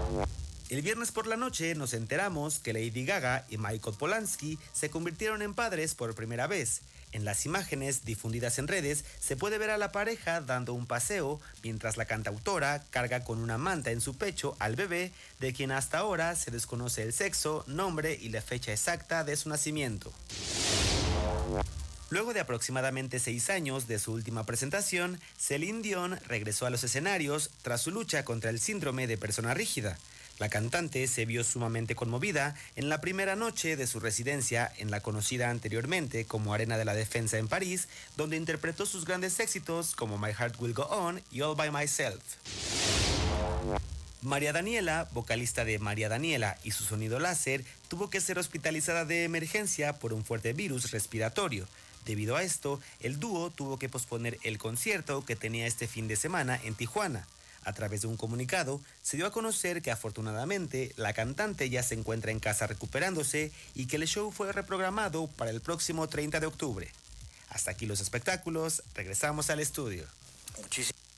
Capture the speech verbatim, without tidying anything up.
El viernes por la noche nos enteramos que Lady Gaga y Michael Polanski se convirtieron en padres por primera vez. En las imágenes difundidas en redes se puede ver a la pareja dando un paseo mientras la cantautora carga con una manta en su pecho al bebé, de quien hasta ahora se desconoce el sexo, nombre y la fecha exacta de su nacimiento. Luego de aproximadamente seis años de su última presentación, Celine Dion regresó a los escenarios tras su lucha contra el síndrome de persona rígida. La cantante se vio sumamente conmovida en la primera noche de su residencia en la conocida anteriormente como Arena de la Defensa en París, donde interpretó sus grandes éxitos como My Heart Will Go On y All By Myself. María Daniela, vocalista de María Daniela y su sonido láser, tuvo que ser hospitalizada de emergencia por un fuerte virus respiratorio. Debido a esto, el dúo tuvo que posponer el concierto que tenía este fin de semana en Tijuana. A través de un comunicado, se dio a conocer que afortunadamente la cantante ya se encuentra en casa recuperándose y que el show fue reprogramado para el próximo treinta de octubre. Hasta aquí los espectáculos, regresamos al estudio. Muchísimas